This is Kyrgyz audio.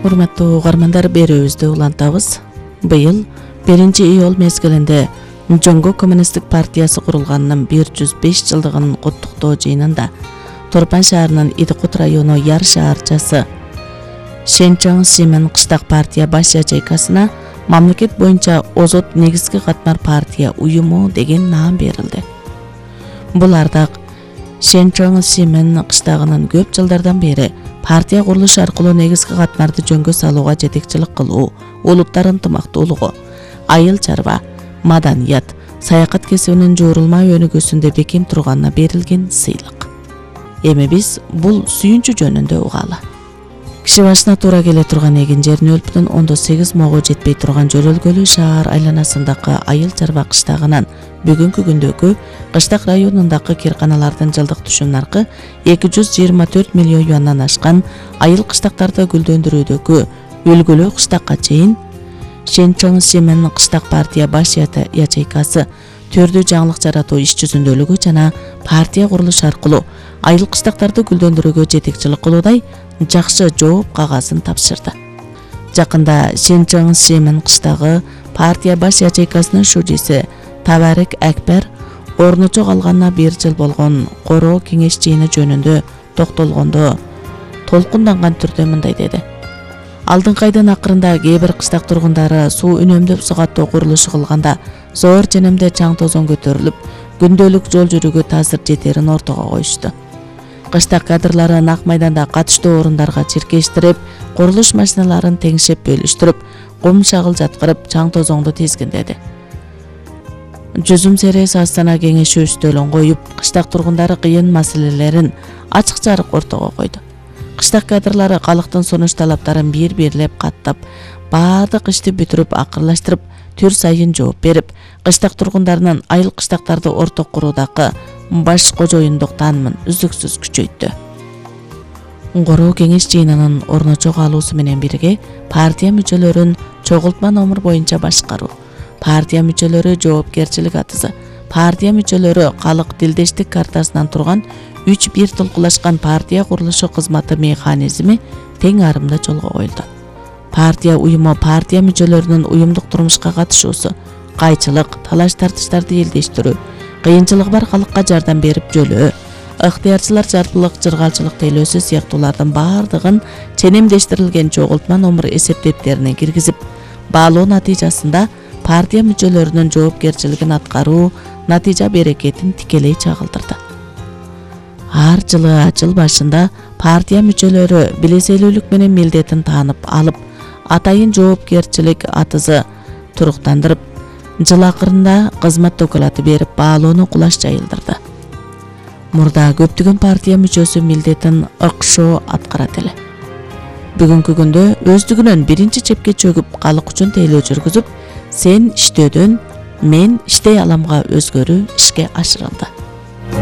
Урматтуу угармандар, берүүбүздү улантабыз. Быйыл 1-iyul мезгилинде Жоңго Коммунисттик партиясы курулганынын 105 жылдыгын куттуктоо жыйынында Торпан шаарынын Идикут району Яр шаарчасы Шенчоң Симен кыштак партия баш ячейкасына мамлекет боюнча озот негизги катмар партия уюму деген наам берилди. Бул ардак Шенчоң Симен кыштагынын көп жылдардан бери партия курулушу аркылуу негизги катмарды жөнгө салууга жетекчилик кылуу, улуттар ынтымактуулугу, айыл чарба, маданият, саякат кесибинин жуурулма өнүгүүсүндө бекем турганына берилген сыйлык. Эми биз бул сүйүнчү жөнүндө угалы. Киши башына туура келе турган эгин жер 0.8 могу жетпей турган Жөрөлгөлүү шаар айланасындагы айыл чарба кыштагынан бүгүнкү күндөгү кыштак районундагы кирканалардын жылдык түшүм наркы 224 миллион юандан ашкан айыл кыштактарды гүлдөндүрүүдөгү үлгүлүү кыштакка чейин Шенчоң Симен кыштак партия баш ячейкасы төрдүү жаңылык жаратуу иш жүзүндөлүгү жана партия курулуш аркылуу айыл кыштактарды гүлдөндүрүүгө жетекчилик кылуудай жакшы жооп кагазын тапшырды. Жакында Шенчоң Симен кыштагы партия баш ячейкасынын шужиси Табарек Акбер орнучу калганына 1 жыл болгон короо кеңеш жыйыны жөнүндө токтолгондо толкунданган түрдө мындай деди. Алдыңкы айдын акырында кээ бир кыштак тургундары суу үнөмдөп сугаттоо курулушу кылганда зоор женемде чаң тозон көтөрүлүп, күндөлүк жол жүрүүгө таасир жетерин ортого коюшту. Кыштак кадрлары нак майданда катыштуу орундарга чиркештирип, курулуш машиналарын теңшеп бөлүштүрүп, кум шагыл жаткырып, чаң тозоңду тизгиндеди. Жүзүм серес Астана кеңеши үстөлүн коюп, кыштак тургундары кыйын маселелерин ачык жарык ортого койду. Кыштак кадрлары калктын сунуш талаптарын бир-бирлеп каттап, баардык ишти бүтүрүп акырлаштырып, түр сайын жооп берип, кыштак тургундарынын айыл кыштактарды орток куруудагы баш кожоюндук таанымын үздүксүз күчөйттү. Короо кеңеш жыйынынын орночо калуусу менен бирге партия мүчөлөрүн чогултма номер боюнча башкаруу, партия мүчөлөрү жоопкерчилик атызы, партия мүчөлөрү калк дилдештик картасынан турган 3-1 толкулашкан партия курулушу кызматы механизми тең арымда жолго коюлду. Партия уюму партия мүчөлөрүнүн уюмдук турмушка катышуусу, кайчылык, талаш-тартыштарды элдештирүү, кыйынчылыгы бар калкка жардам берип жөлөө, ыктыярчылар жарпылык, жыргалчылык тейлөөсү сыяктуулардын баардыгын ченемдештирилген чогултма номер эсептептерине киргизип, баалоо натыйжасында партия мүчөлөрүнүн жоопкерчилигин аткаруу натыйжа берекетин тикелей чагылдырды. Ар жылы жыл башында партия мүчөлөрү билеселүүлүк менен милдетин таанып алып, атайын жоопкерчилик атызы туруктандырып, жыл акырында кызмат докулаты берип, баалоону кулаш жайылдырды. Мурда көптөгөн партия мүчөсү милдетин ыкшоо аткарат эле. Бүгүнкү күндө өздүгүнөн биринчи чепке чөгүп, калк үчүн тейлөө жүргүзүп, сен иштөөдөн мен иштей аламга өзгөрүү ишке ашырылды.